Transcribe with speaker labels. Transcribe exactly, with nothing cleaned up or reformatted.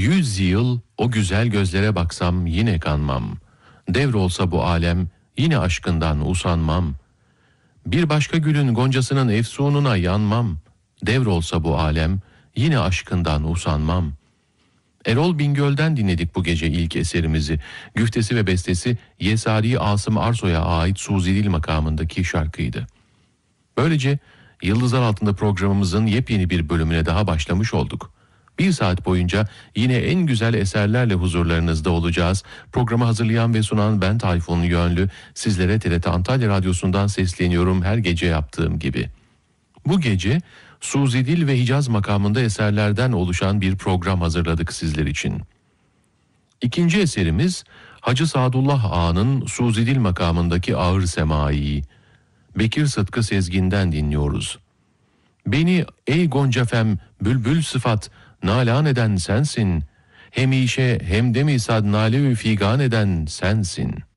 Speaker 1: Yüz yıl o güzel gözlere baksam yine kanmam. Devrolsa bu alem yine aşkından usanmam. Bir başka gülün goncasının efsununa yanmam. Devrolsa bu alem yine aşkından usanmam. Erol Bingöl'den dinledik bu gece ilk eserimizi. Güftesi ve bestesi Yesari Asım Arsoy'a ait Suzidil makamındaki şarkıydı. Böylece Yıldızlar Altında programımızın yepyeni bir bölümüne daha başlamış olduk. Bir saat boyunca yine en güzel eserlerle huzurlarınızda olacağız. Programı hazırlayan ve sunan ben Tayfun Yönlü. Sizlere T R T Antalya Radyosu'ndan sesleniyorum her gece yaptığım gibi. Bu gece Suzidil ve Hicaz makamında eserlerden oluşan bir program hazırladık sizler için. İkinci eserimiz Hacı Sadullah Ağa'nın Suzidil makamındaki Ağır Semai. Bekir Sıtkı Sezgin'den dinliyoruz. Beni ey goncafem bülbül sıfat nalan eden sensin. Hem işe hem de misad nale-ü figan eden sensin.